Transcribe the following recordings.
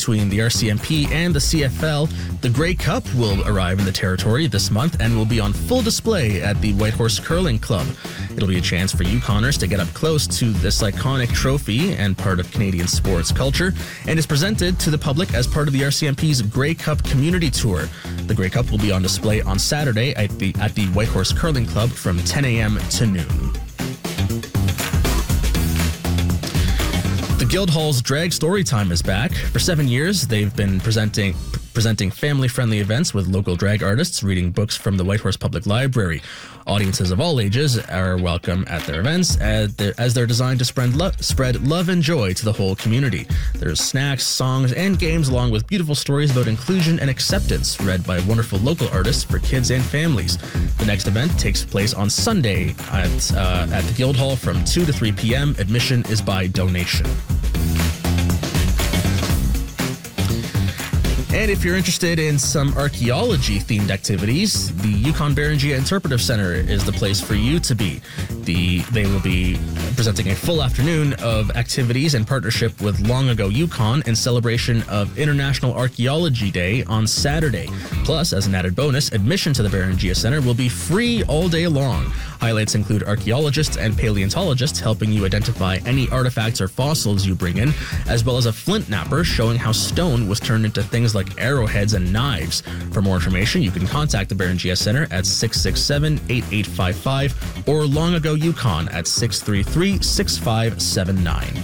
between the RCMP and the CFL, the Grey Cup will arrive in the territory this month and will be on full display at the Whitehorse Curling Club. It'll be a chance for Yukoners to get up close to this iconic trophy and part of Canadian sports culture, and is presented to the public as part of the RCMP's Grey Cup Community Tour. The Grey Cup will be on display on Saturday at the Whitehorse Curling Club from 10 a.m. to noon. The Guildhall's Drag Storytime is back. For 7 years, they've been presenting family-friendly events with local drag artists reading books from the Whitehorse Public Library. Audiences of all ages are welcome at their events as they're designed to spread love and joy to the whole community. There's snacks, songs, and games along with beautiful stories about inclusion and acceptance read by wonderful local artists for kids and families. The next event takes place on Sunday at the Guildhall from 2 to 3 p.m. Admission is by donation. And if you're interested in some archaeology-themed activities, the Yukon Beringia Interpretive Center is the place for you to be. They will be presenting a full afternoon of activities in partnership with Long Ago Yukon in celebration of International Archaeology Day on Saturday. Plus, as an added bonus, admission to the Beringia Center will be free all day long. Highlights include archaeologists and paleontologists helping you identify any artifacts or fossils you bring in, as well as a flint knapper showing how stone was turned into things like arrowheads and knives. For more information, you can contact the Beringia Center at 667-8855 or Long Ago Yukon at 633-6579.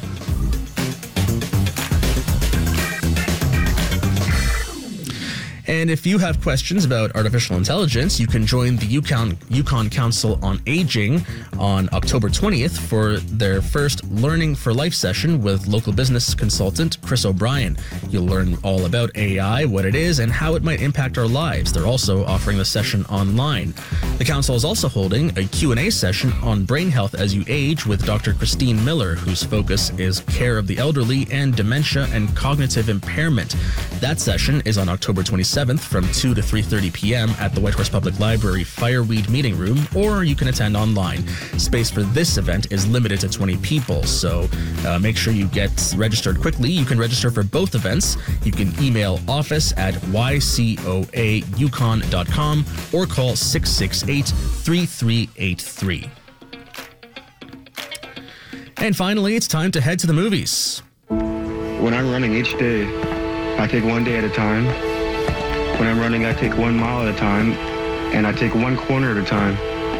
And if you have questions about artificial intelligence, you can join the Yukon Council on Aging on October 20th for their first Learning for Life session with local business consultant Chris O'Brien. You'll learn all about AI, what it is, and how it might impact our lives. They're also offering the session online. The council is also holding a Q&A session on brain health as you age with Dr. Christine Miller, whose focus is care of the elderly and dementia and cognitive impairment. That session is on October 27th from 2 to 3:30 p.m. at the Whitehorse Public Library Fireweed Meeting Room, or you can attend online. Space for this event is limited to 20 people, so make sure you get registered quickly. You can register for both events. You can email office@ycoayukon.com or call 668-3383. And finally, it's time to head to the movies. When I'm running each day, I take one day at a time. When I'm running, I take 1 mile at a time, and I take one corner at a time.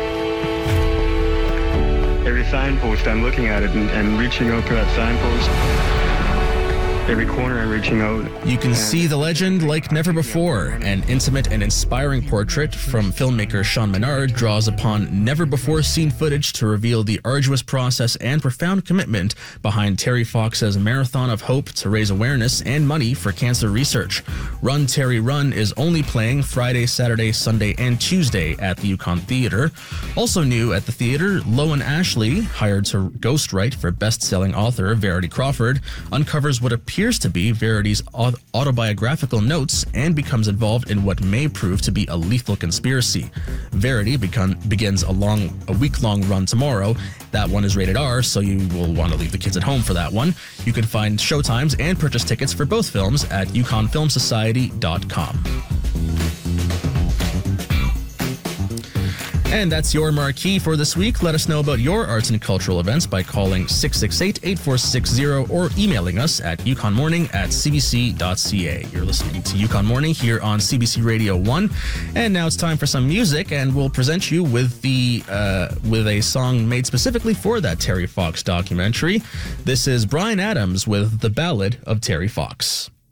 Every signpost, I'm looking at it and reaching out for that signpost. Every corner I'm reaching out. You can see the legend like never before. An intimate and inspiring portrait from filmmaker Sean Menard draws upon never-before-seen footage to reveal the arduous process and profound commitment behind Terry Fox's Marathon of Hope to raise awareness and money for cancer research. Run, Terry, Run is only playing Friday, Saturday, Sunday, and Tuesday at the Yukon Theatre. Also new at the theatre, Lowen Ashley, hired to ghostwrite for best-selling author Verity Crawford, uncovers what appears to be Verity's autobiographical notes and becomes involved in what may prove to be a lethal conspiracy. Verity begins a week-long run tomorrow. That one is rated R, so you will want to leave the kids at home for that one. You can find showtimes and purchase tickets for both films at yukonfilmsociety.com. And that's your marquee for this week. Let us know about your arts and cultural events by calling 668-8460 or emailing us at yukonmorning@cbc.ca. You're listening to Yukon Morning here on CBC Radio 1. And now it's time for some music, and we'll present you with a song made specifically for that Terry Fox documentary. This is Bryan Adams with The Ballad of Terry Fox.